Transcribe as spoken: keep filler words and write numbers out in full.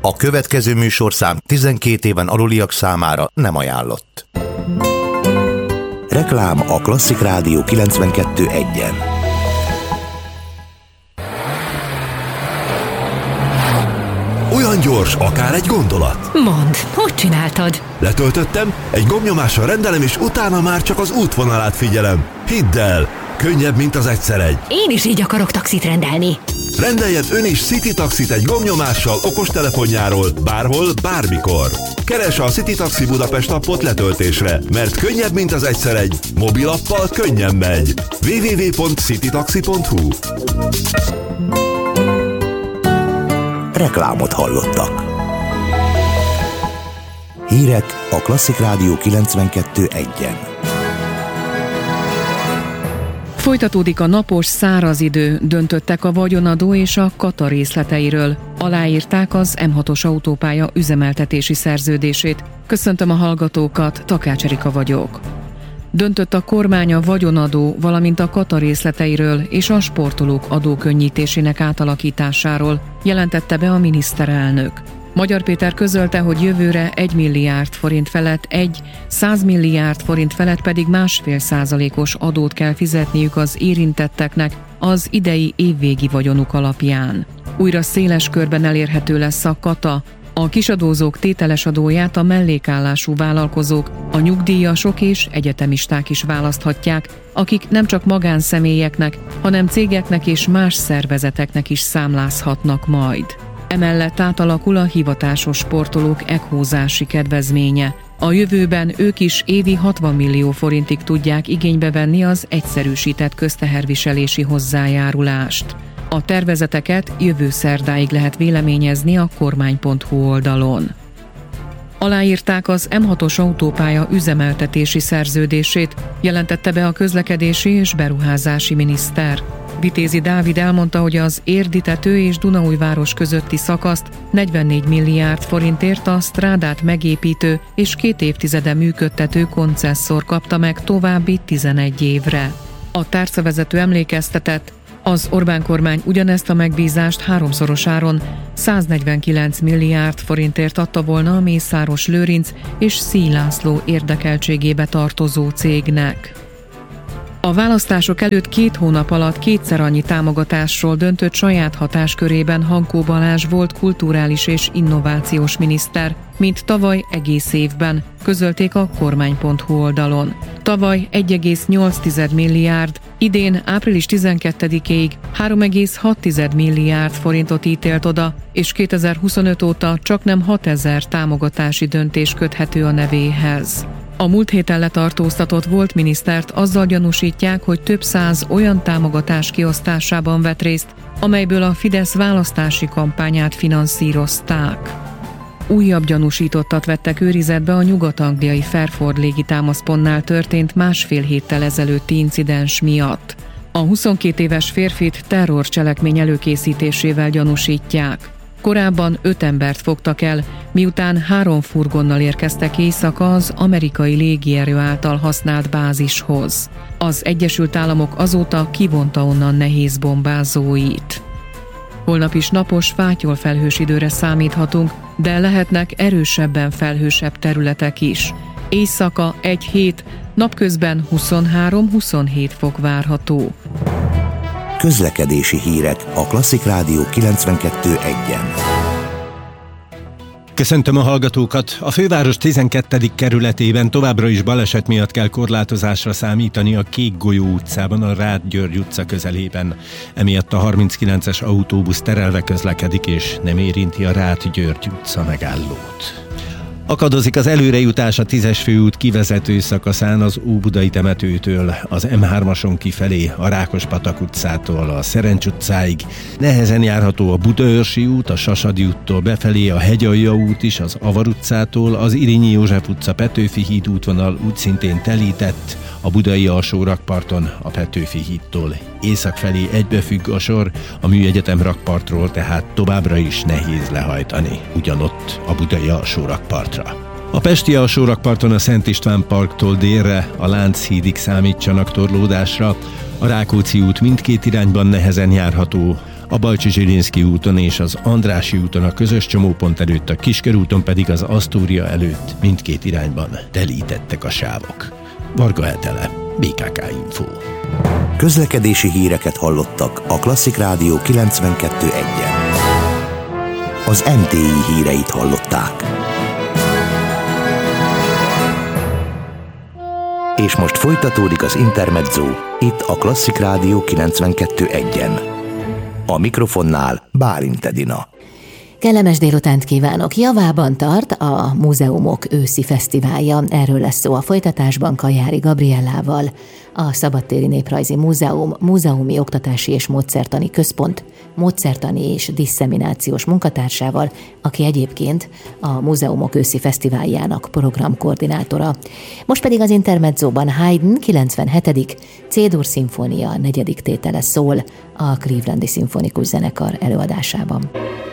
A következő műsorszám tizenkét éven aluliak számára nem ajánlott. Reklám a Klasszik Rádió kilencvenkettő egyen. Olyan gyors, akár egy gondolat. Mondd, hogy csináltad? Letöltöttem, egy gombnyomással rendelem, és utána már csak az útvonalát figyelem. Hidd el, könnyebb, mint az egyszer egy. Én is így akarok taxit rendelni. Rendeljen ön is City Taxit egy gombnyomással okostelefonjáról, bárhol, bármikor. Keresse a City Taxi Budapest appot letöltésre, mert könnyebb, mint az egyszer egy. Mobilappal könnyen megy. double-u double-u double-u pont citytaxi pont hu. Reklámot hallottak. Hírek a Klasszik Rádió kilencvenkettő egyen. Folytatódik a napos, száraz idő, döntöttek a vagyonadó és a kata részleteiről. Aláírták az em hatos autópálya üzemeltetési szerződését. Köszöntöm a hallgatókat, Takács Erika vagyok. Döntött a kormány a vagyonadó, valamint a kata részleteiről és a sportolók adókönnyítésének átalakításáról, jelentette be a miniszterelnök. Magyar Péter közölte, hogy jövőre egy milliárd forint felett egy, száz milliárd forint felett pedig másfél százalékos adót kell fizetniük az érintetteknek az idei évvégi vagyonuk alapján. Újra széles körben elérhető lesz a kata, a kisadózók tételes adóját a mellékállású vállalkozók, a nyugdíjasok és egyetemisták is választhatják, akik nem csak magánszemélyeknek, hanem cégeknek és más szervezeteknek is számlázhatnak majd. Emellett átalakul a hivatásos sportolók ekhózási kedvezménye. A jövőben ők is évi hatvan millió forintig tudják igénybe venni az egyszerűsített közteherviselési hozzájárulást. A tervezeteket jövő szerdáig lehet véleményezni a kormány pont hu oldalon. Aláírták az em hatos autópálya üzemeltetési szerződését, jelentette be a közlekedési és beruházási miniszter. Vitézi Dávid elmondta, hogy az Érdi-tető és Dunaújváros közötti szakaszt negyvennégy milliárd forintért a strádát megépítő és két évtizede működtető koncesszor kapta meg további tizenegy évre. A tárcavezető emlékeztetett, az Orbán kormány ugyanezt a megbízást háromszorosáron száznegyvenkilenc milliárd forintért adta volna a Mészáros Lőrinc és Szíj László érdekeltségébe tartozó cégnek. A választások előtt két hónap alatt kétszer annyi támogatásról döntött saját hatáskörében Hankó Balázs volt kulturális és innovációs miniszter, mint tavaly egész évben, közölték a kormány pont hu oldalon. Tavaly egy egész nyolc milliárd, idén április tizenkettedikéig három egész hat milliárd forintot ítélt oda, és kétezer-huszonöt óta csaknem hatezer támogatási döntés köthető a nevéhez. A múlt héten letartóztatott volt minisztert azzal gyanúsítják, hogy több száz olyan támogatás kiosztásában vett részt, amelyből a Fidesz választási kampányát finanszírozták. Újabb gyanúsítottat vettek őrizetbe a nyugat-angliai Fairford légitámaszpontnál történt másfél héttel ezelőtti incidens miatt. A huszonkét éves férfit terrorcselekmény előkészítésével gyanúsítják. Korábban öt embert fogtak el, miután három furgonnal érkeztek éjszaka az amerikai légierő által használt bázishoz. Az Egyesült Államok azóta kivonta onnan nehéz bombázóit. Holnap is napos, fátyolfelhős időre számíthatunk, de lehetnek erősebben felhősebb területek is. Éjszaka egy hét, napközben huszonhárom-huszonhét fok várható. Közlekedési hírek a Klasszik Rádió kilencvenkettő egyen. Köszöntöm a hallgatókat! A főváros tizenkettedik kerületében továbbra is baleset miatt kell korlátozásra számítani a Kék Golyó utcában, a Rád György utca közelében. Emiatt a harminckilences autóbusz terelve közlekedik és nem érinti a Rád György utca megállót. Akadozik az előrejutás a tízes főút kivezető szakaszán az Óbudai temetőtől, az em hármason kifelé, a Rákospatak utcától a Szerencs utcáig. Nehezen járható a Budaörsi út, a Sasadi úttól befelé, a Hegyalja út is, az Avar utcától, az Irényi József utca Petőfi híd útvonal úgy szintén telített, a budai alsó rakparton a Petőfi hídtól észak felé egybefügg a sor, a Műegyetem rakpartról tehát továbbra is nehéz lehajtani, ugyanott a budai alsó rakpartra. A pesti alsó rakparton a Szent István parktól délre, a Lánchídig számítsanak torlódásra, a Rákóczi út mindkét irányban nehezen járható, a Balcsi-Zsilinszky úton és az Andrássy úton a közös csomópont előtt, a Kiskörúton pedig az Asztória előtt mindkét irányban telítettek a sávok. Varga Etele, bé ká ká Info. Közlekedési híreket hallottak a Klasszik Rádió kilencvenkettő egyen. Az em té i híreit hallották. És most folytatódik az Intermezzo, itt a Klasszik Rádió kilencvenkettő egyen. A mikrofonnál Bálint Edina. Kellemes délutánt kívánok! Javában tart a Múzeumok őszi fesztiválja. Erről lesz szó a folytatásban Kajári Gabriellával, a Szabadtéri Néprajzi Múzeum Múzeumi Oktatási és Módszertani Központ módszertani és disszeminációs munkatársával, aki egyébként a Múzeumok őszi fesztiváljának programkoordinátora. Most pedig az Intermezzóban Haydn kilencvenhetedik C-dur szimfónia negyedik tétele szól a Clevelandi Szimfonikus Zenekar előadásában.